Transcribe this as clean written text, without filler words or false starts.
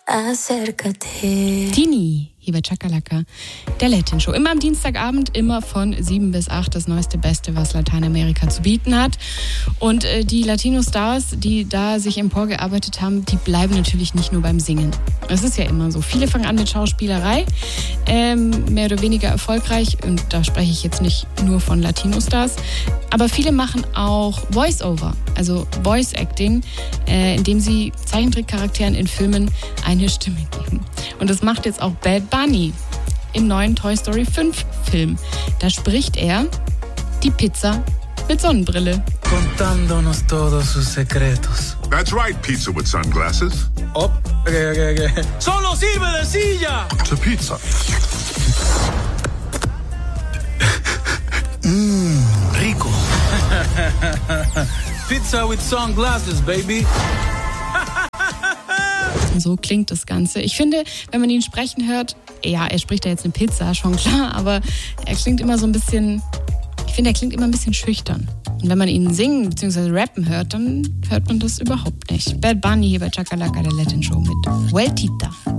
acércate. Tini, hier bei Chakalaka, der Latin Show. Immer am Dienstagabend, immer von 7 bis 8, das neueste Beste, was Lateinamerika zu bieten hat. Und die Latino-Stars, die da sich emporgearbeitet haben, die bleiben natürlich nicht nur beim Singen. Das ist ja immer so. Viele fangen an mit Schauspielerei, mehr oder weniger erfolgreich. Und da spreche ich jetzt nicht nur von Latino-Stars. Aber viele machen auch Voice-Over, also Voice-Acting, indem sie Zeichentrickcharakteren in Filmen eine Stimme geben. Und das macht jetzt auch Bad Bunny im neuen Toy Story 5 Film. Da spricht er die Pizza mit Sonnenbrille. Contándonos todos sus secretos. That's right, pizza with sunglasses. Oh, okay. Solo sirve de silla. To pizza. Rico. Pizza with sunglasses, baby. So klingt das Ganze. Ich finde, wenn man ihn sprechen hört, ja, er spricht ja jetzt eine Pizza, schon klar, aber er klingt immer so ein bisschen, ich finde, er klingt immer ein bisschen schüchtern. Und wenn man ihn singen bzw. rappen hört, dann hört man das überhaupt nicht. Bad Bunny hier bei Chakalaka, der Latin Show mit Vueltita.